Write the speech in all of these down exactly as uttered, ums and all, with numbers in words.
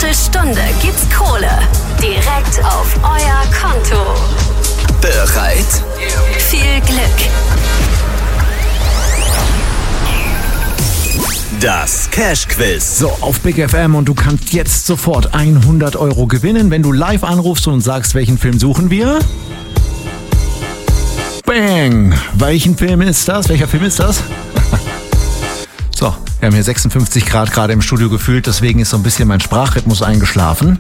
Viertelstunde gibt's Kohle. Direkt auf euer Konto. Bereit? Viel Glück. Das Cash-Quiz. So, auf Big F M und du kannst jetzt sofort hundert Euro gewinnen, wenn du live anrufst und sagst, welchen Film suchen wir? Bang! Welchen Film ist das? Welcher Film ist das? So, wir haben hier sechsundfünfzig Grad gerade im Studio gefühlt, deswegen ist so ein bisschen mein Sprachrhythmus eingeschlafen.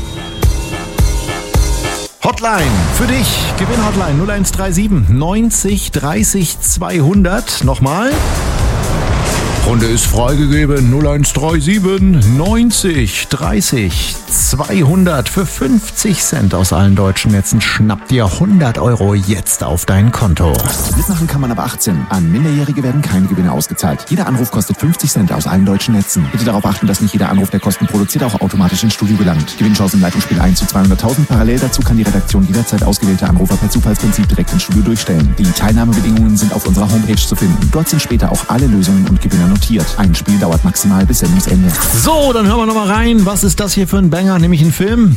Hotline für dich. Gewinn-Hotline null eins drei sieben neunzig dreißig zweihundert. Nochmal. Runde ist freigegeben. null eins drei sieben neunzig dreißig zweihundert. Für fünfzig Cent aus allen deutschen Netzen schnappt dir hundert Euro jetzt auf dein Konto. Mitmachen kann man ab achtzehn. An Minderjährige werden keine Gewinne ausgezahlt. Jeder Anruf kostet fünfzig Cent aus allen deutschen Netzen. Bitte darauf achten, dass nicht jeder Anruf, der Kosten produziert, auch automatisch ins Studio gelangt. Gewinnchance im Leitungsspiel eins zu zweihunderttausend. Parallel dazu kann die Redaktion jederzeit ausgewählte Anrufer per Zufallsprinzip direkt ins Studio durchstellen. Die Teilnahmebedingungen sind auf unserer Homepage zu finden. Dort sind später auch alle Lösungen und Gewinner notiert. Ein Spiel dauert maximal bis Sendungsende. So, dann hören wir nochmal rein. Was ist das hier für ein Banger? Nämlich ein Film.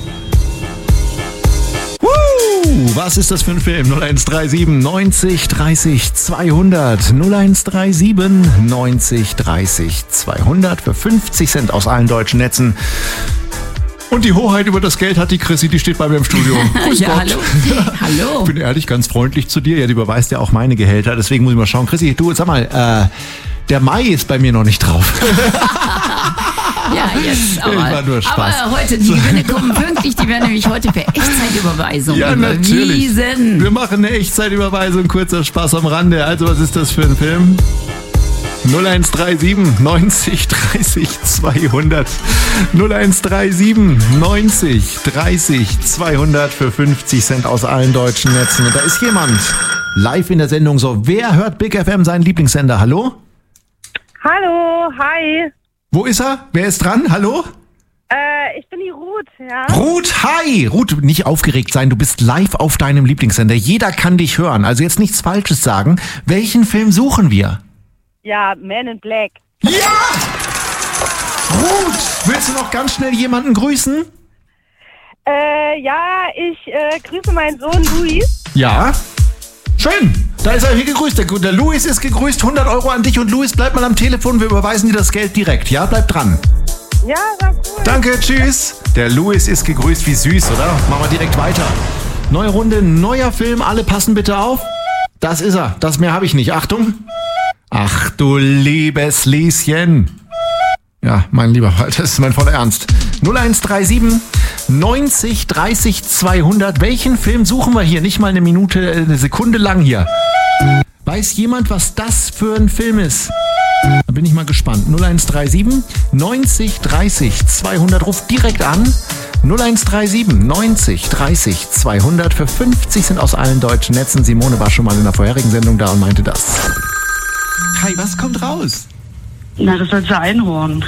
Woo! Was ist das für ein Film? null eins drei sieben neunzig dreißig zweihundert. null eins drei sieben neunzig dreißig zweihundert für fünfzig Cent aus allen deutschen Netzen. Und die Hoheit über das Geld hat die Chrissy, die steht bei mir im Studio. Grüß ja, Gott. hallo. Hallo. Ich bin ehrlich ganz freundlich zu dir. Ja, die überweist ja auch meine Gehälter. Deswegen muss ich mal schauen. Chrissy, du, sag mal, äh, der Mai ist bei mir noch nicht drauf. Ja, jetzt aber. War nur Spaß. Aber heute, die Gewinne kommen pünktlich, die werden nämlich heute per Echtzeitüberweisung Ja, natürlich. überwiesen. Wir machen eine Echtzeitüberweisung, kurzer Spaß am Rande. Also, was ist das für ein Film? null eins drei sieben neunzig dreißig zweihundert. null eins drei sieben neunzig dreißig zweihundert für fünfzig Cent aus allen deutschen Netzen. Und da ist jemand live in der Sendung. So, wer hört Big F M, seinen Lieblingssender? Hallo? Hallo, hi. Wo ist er? Wer ist dran? Hallo? Äh, ich bin die Ruth, ja. Ruth, hi! Ruth, nicht aufgeregt sein, du bist live auf deinem Lieblingssender. Jeder kann dich hören, also jetzt nichts Falsches sagen. Welchen Film suchen wir? Ja, Man in Black. Ja! Ruth, willst du noch ganz schnell jemanden grüßen? Äh, ja, ich äh, grüße meinen Sohn Luis. Ja. Schön, da ist er hier gegrüßt. Der, der Luis ist gegrüßt, hundert Euro an dich und Luis, bleib mal am Telefon, wir überweisen dir das Geld direkt, ja? Bleib dran. Ja, war cool. Danke, tschüss. Der Luis ist gegrüßt, wie süß, oder? Machen wir direkt weiter. Neue Runde, neuer Film, alle passen bitte auf. Das ist er, das mehr habe ich nicht. Achtung. Ach du liebes Lieschen. Ja, mein Lieber, das ist mein voller Ernst. null eins drei sieben neunzig dreißig zweihundert. Welchen Film suchen wir hier? Nicht mal eine Minute, eine Sekunde lang hier. Weiß jemand, was das für ein Film ist? Da bin ich mal gespannt. null eins drei sieben neunzig dreißig zweihundert. Ruft direkt an. null eins drei sieben neunzig dreißig zweihundert für fünfzig Cent aus allen deutschen Netzen. Simone war schon mal in der vorherigen Sendung da und meinte das. Kai, was kommt raus? Na, das letzte Einhorn.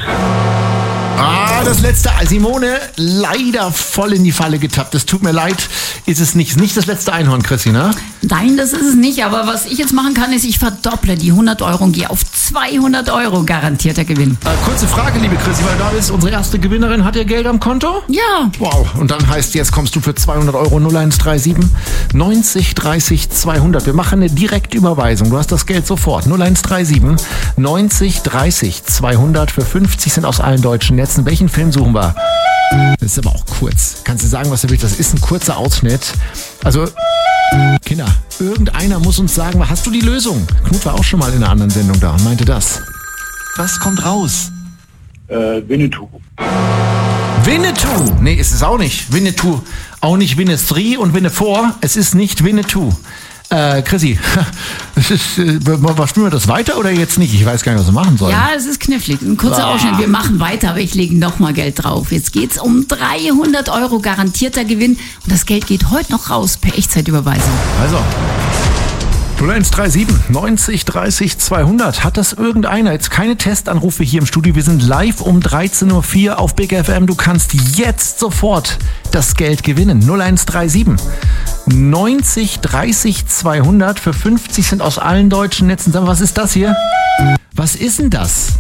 Ah, das letzte. Simone, leider voll in die Falle getappt. Es tut mir leid. Ist es nicht, nicht das letzte Einhorn, Chrissy, ne? Nein, das ist es nicht. Aber was ich jetzt machen kann, ist, ich verdopple die hundert Euro und gehe auf zweihundert Euro garantierter Gewinn. Äh, kurze Frage, liebe Chrissy, weil da ist unsere erste Gewinnerin. Hat ihr Geld am Konto? Ja. Wow. Und dann heißt, jetzt kommst du für zweihundert Euro null eins drei sieben neunzig dreißig zweihundert. Wir machen eine Direktüberweisung. Du hast das Geld sofort. null eins drei sieben neunzig dreißig zweihundert für fünfzig Cent aus allen deutschen Netzen. Welchen Film suchen wir? Das ist aber auch kurz. Kannst du sagen, was du willst? Das ist ein kurzer Ausschnitt. Also, Kinder, irgendeiner muss uns sagen, hast du die Lösung? Knut war auch schon mal in einer anderen Sendung da und meinte das. Was kommt raus? Äh, Winnetou. Winnetou! Nee, ist es auch nicht. Winnetou. Auch nicht Winnetou und Winnetou. Es ist nicht Winnetou. Äh, Chrissy, das ist, äh, was spielen wir das weiter oder jetzt nicht? Ich weiß gar nicht, was wir machen sollen. Ja, es ist knifflig. Ein kurzer ah. Ausschnitt. Wir machen weiter, aber ich lege nochmal Geld drauf. Jetzt geht's um dreihundert Euro garantierter Gewinn. Und das Geld geht heute noch raus per Echtzeitüberweisung. Also, null eins drei sieben neunzig dreißig zweihundert. Hat das irgendeiner? Jetzt keine Testanrufe hier im Studio. Wir sind live um dreizehn Uhr vier auf Big F M. Du kannst jetzt sofort das Geld gewinnen. null eins drei sieben neunzig dreißig zweihundert für fünfzig Cent aus allen deutschen Netzen. Sag mal, was ist das hier? Was ist denn das?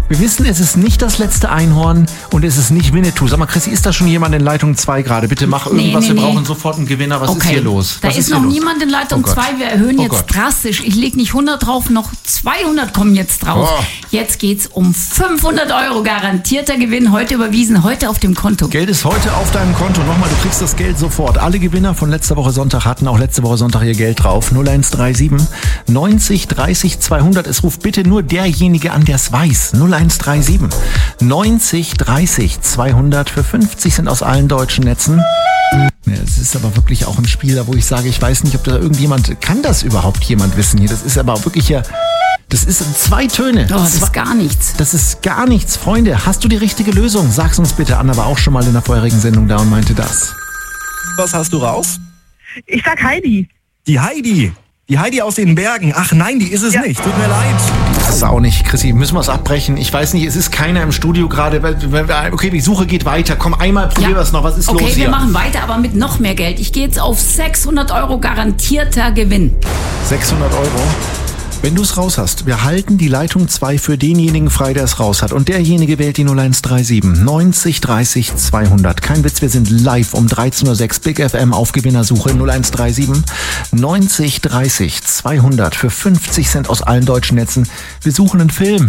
Wir wissen, es ist nicht das letzte Einhorn und es ist nicht Winnetou. Sag mal, Chrissy, ist da schon jemand in Leitung zwei gerade? Bitte mach irgendwas, nee, wir nee. brauchen sofort einen Gewinner. Was okay. ist hier los? Da Was ist, ist noch hier los? niemand in Leitung Oh Gott. zwei. Wir erhöhen Oh jetzt Gott. drastisch. Ich lege nicht hundert drauf, noch zweihundert kommen jetzt drauf. Oh. Jetzt geht's um fünfhundert Euro. Garantierter Gewinn, heute überwiesen, heute auf dem Konto. Geld ist heute auf deinem Konto. Nochmal, du kriegst das Geld sofort. Alle Gewinner von letzter Woche Sonntag hatten auch letzte Woche Sonntag ihr Geld drauf. null eins drei sieben neunzig dreißig zweihundert. Es ruft bitte nur derjenige an, der es weiß. null eins drei sieben neunzig dreißig zweihundert. Für fünfzig sind aus allen deutschen Netzen. Ja, es ist aber wirklich auch ein Spiel, wo ich sage, ich weiß nicht, ob da irgendjemand, kann das überhaupt jemand wissen hier? Das ist aber wirklich ja, das ist zwei Töne. Oh, das ist gar nichts. Das ist gar nichts. Freunde, hast du die richtige Lösung? Sag's uns bitte. Anna war auch schon mal in der vorherigen Sendung da und meinte das. Was hast du raus? Ich sag Heidi. Die Heidi. Die Heidi aus den Bergen. Ach nein, die ist es Ja. nicht. Tut mir leid. Das ist auch nicht, Chrissy. Müssen wir es abbrechen? Ich weiß nicht, es ist keiner im Studio gerade. Okay, die Suche geht weiter. Komm, einmal probieren wir es noch. Was ist okay, los wir hier? machen weiter, aber mit noch mehr Geld. Ich gehe jetzt auf sechshundert Euro garantierter Gewinn. sechshundert Euro. Wenn du es raus hast, wir halten die Leitung zwei für denjenigen frei, der es raus hat. Und derjenige wählt die null eins drei sieben neunzig dreißig zweihundert. Kein Witz, wir sind live um dreizehn Uhr sechs Big F M auf Gewinnersuche. null eins drei sieben neunzig dreißig zweihundert. Für fünfzig Cent aus allen deutschen Netzen. Wir suchen einen Film.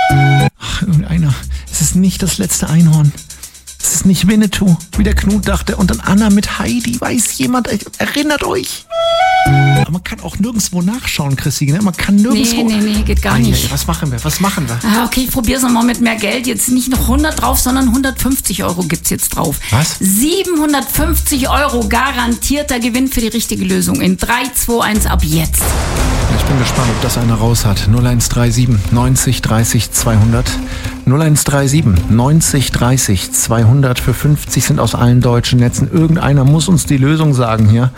Ach, irgendeiner. Es ist nicht das letzte Einhorn. Es ist nicht Winnetou, wie der Knut dachte. Und dann Anna mit Heidi. Weiß jemand? Erinnert euch. Aber man kann auch nirgendwo nachschauen, Chrissy. Ne? Man kann nirgendwo... Nee, nee, nee, geht gar Ah, ja, nicht. ja, was machen wir? Was machen wir? Ah, okay, ich probier's nochmal mit mehr Geld. Jetzt nicht noch hundert drauf, sondern hundertfünfzig Euro gibt's jetzt drauf. Was? siebenhundertfünfzig Euro garantierter Gewinn für die richtige Lösung. In drei, zwei, eins ab jetzt. Ich bin gespannt, ob das einer raus hat. null eins drei sieben neunzig dreißig zweihundert. null eins drei sieben neunzig dreißig zweihundert. Für fünfzig sind aus allen deutschen Netzen. Irgendeiner muss uns die Lösung sagen hier.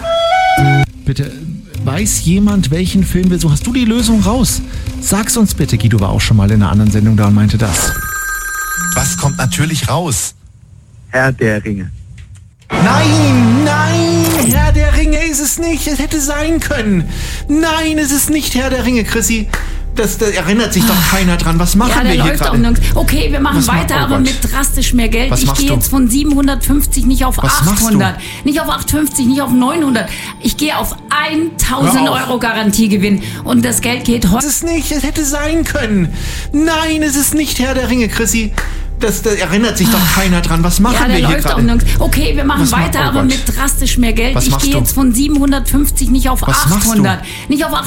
Bitte, weiß jemand, welchen Film wir suchen? Hast du die Lösung raus? Sag's uns bitte. Guido war auch schon mal in einer anderen Sendung da und meinte das. Was kommt natürlich raus? Herr der Ringe. Nein, nein, Herr der Ringe ist es nicht. Es hätte sein können. Nein, es ist nicht Herr der Ringe, Chrissy. Das, da erinnert sich doch keiner dran. Was machen Ja, der wir hier läuft auch gerade? nirgends. Okay, wir machen Was weiter, macht- oh aber Gott. mit drastisch mehr Geld. Was Ich machst gehe du? jetzt von siebenhundertfünfzig nicht auf Was machst du? achthundert, nicht auf achthundertfünfzig, nicht auf neunhundert. Ich gehe auf tausend Hör auf. Euro Garantiegewinn und das Geld geht heute. Es ist nicht, es hätte sein können. Nein, es ist nicht Herr der Ringe, Chrissy. Das, da erinnert sich doch keiner dran. Was machen Ja, der wir hier läuft auch gerade? nirgends. Okay, wir machen Was macht- weiter, oh aber Gott. mit drastisch mehr Geld. Was Ich machst gehe du? jetzt von siebenhundertfünfzig nicht auf Was machst du? achthundert, nicht auf